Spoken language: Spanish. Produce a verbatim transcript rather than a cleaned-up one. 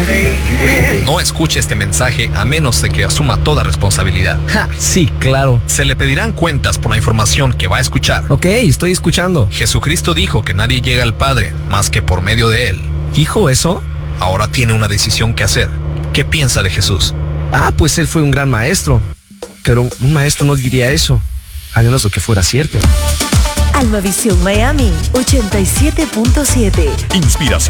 No escuche este mensaje a menos de que asuma toda responsabilidad. Ja, sí, claro. Se le pedirán cuentas por la información que va a escuchar. Ok, estoy escuchando. Jesucristo dijo que nadie llega al Padre más que por medio de Él. ¿Dijo eso? Ahora tiene una decisión que hacer. ¿Qué piensa de Jesús? Ah, pues él fue un gran maestro. Pero un maestro no diría eso, a menos de que fuera cierto. Almavisión Miami ochenta y siete punto siete. Inspiración.